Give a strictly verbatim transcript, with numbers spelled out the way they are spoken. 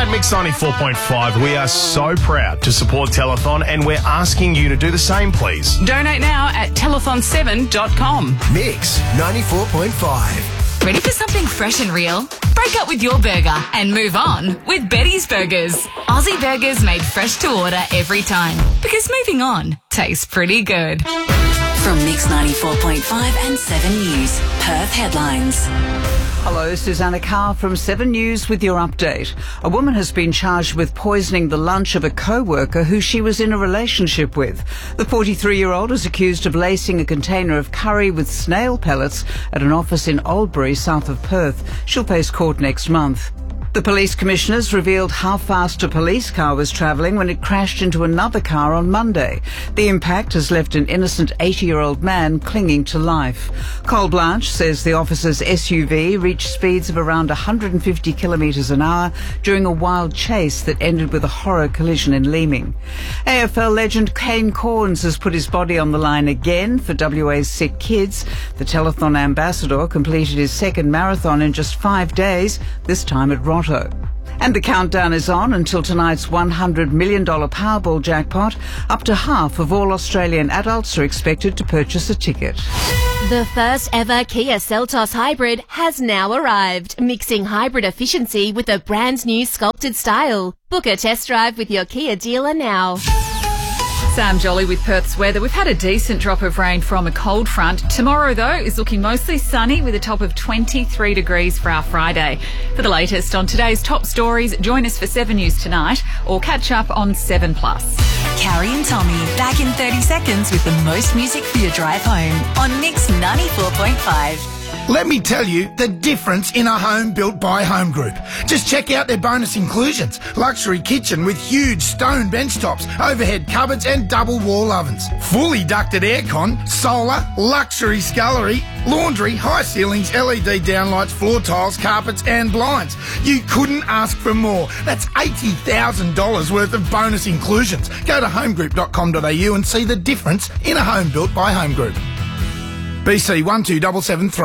At Mix ninety-four point five, we are so proud to support Telethon, and we're asking you to do the same, please. Donate now at telethon seven dot com. Mix ninety-four point five. Ready for something fresh and real? Break up with your burger and move on with Betty's Burgers. Aussie burgers made fresh to order every time, because moving on tastes pretty good. From Mix ninety-four point five and seven News, Perth headlines. Hello, Susanna Carr from seven News with your update. A woman has been charged with poisoning the lunch of a co-worker who she was in a relationship with. The forty-three-year-old is accused of lacing a container of curry with snail pellets at an office in Oldbury, south of Perth. She'll face court next month. The police commissioners revealed how fast a police car was travelling when it crashed into another car on Monday. The impact has left an innocent eighty-year-old man clinging to life. Col Blanche says the officer's S U V reached speeds of around one hundred fifty kilometres an hour during a wild chase that ended with a horror collision in Leeming. A F L legend Kane Cornes has put his body on the line again for W A's sick kids. The Telethon ambassador completed his second marathon in just five days, this time at Rotterdam. And the countdown is on until tonight's one hundred million dollars Powerball jackpot. Up to half of all Australian adults are expected to purchase a ticket. The first ever Kia Seltos Hybrid has now arrived, mixing hybrid efficiency with a brand new sculpted style. Book a test drive with your Kia dealer now. Sam Jolly with Perth's weather. We've had a decent drop of rain from a cold front. Tomorrow, though, is looking mostly sunny with a top of twenty-three degrees for our Friday. For the latest on today's top stories, join us for seven News tonight or catch up on seven plus. Carrie and Tommy back in thirty seconds with the most music for your drive home on Mix ninety-four point five. Let me tell you the difference in a home built by Home Group. Just check out their bonus inclusions. Luxury kitchen with huge stone bench tops, overhead cupboards and double wall ovens. Fully ducted aircon, solar, luxury scullery, laundry, high ceilings, L E D downlights, floor tiles, carpets and blinds. You couldn't ask for more. That's eighty thousand dollars worth of bonus inclusions. Go to home group dot com dot a u and see the difference in a home built by Home Group. B C one two seven seven three.